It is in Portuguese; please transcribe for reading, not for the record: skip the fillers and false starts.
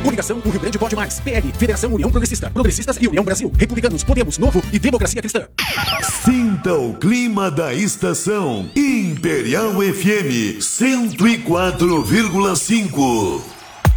Coligação O Rio Grande Pode Mais. PL, Federação União Progressista. Progressistas e União Brasil. Republicanos, Podemos, Novo e Democracia Cristã. Sinta o clima da estação. Imperial FM 104,5.